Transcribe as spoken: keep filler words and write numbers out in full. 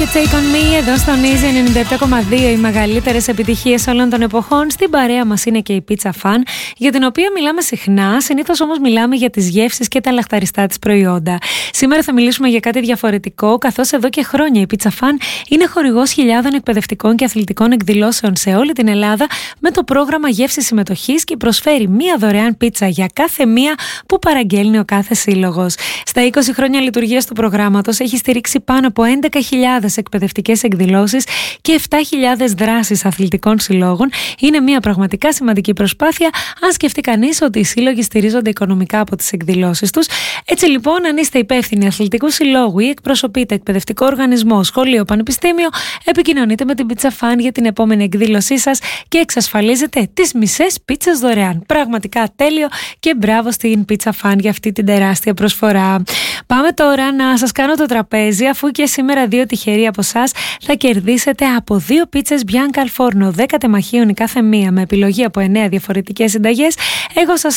Take On Me εδώ στον Easy ενενήντα επτά κόμμα δύο. Οι μεγαλύτερες επιτυχίες όλων των εποχών. Στην παρέα μας είναι και η Pizza Fan, για την οποία μιλάμε συχνά. Συνήθως όμως μιλάμε για τις γεύσεις και τα λαχταριστά της προϊόντα. Σήμερα θα μιλήσουμε για κάτι διαφορετικό, καθώς εδώ και χρόνια η Pizza Fan είναι χορηγός χιλιάδων εκπαιδευτικών και αθλητικών εκδηλώσεων σε όλη την Ελλάδα με το πρόγραμμα γεύση συμμετοχής και προσφέρει μία δωρεάν πίτσα για κάθε μία που παραγγέλνει ο κάθε σύλλογος. Στα είκοσι χρόνια λειτουργίας του προγράμματος έχει στηρίξει πάνω από έντεκα χιλιάδες εκπαιδευτικές εκδηλώσεις και επτά χιλιάδες δράσεις αθλητικών συλλόγων. Είναι μια πραγματικά σημαντική προσπάθεια, αν σκεφτεί κανείς ότι οι σύλλογοι στηρίζονται οικονομικά από τις εκδηλώσεις τους. Έτσι λοιπόν, αν είστε υπεύθυνοι αθλητικού συλλόγου ή εκπροσωπείτε εκπαιδευτικό οργανισμό, σχολείο, πανεπιστήμιο, επικοινωνείτε με την Pizza Fan για την επόμενη εκδήλωσή σας και εξασφαλίζετε τις μισές πίτσες δωρεάν. Πραγματικά τέλειο και μπράβο στην Pizza Fan για αυτή την τεράστια προσφορά. Πάμε τώρα να σας κάνω το τραπέζι, αφού και σήμερα δύο τυχεροί από εσάς θα κερδίσετε από δύο πίτσες Bianca al Forno δέκα τεμαχίων η κάθε μία με επιλογή από εννέα διαφορετικές συνταγές. Εγώ σας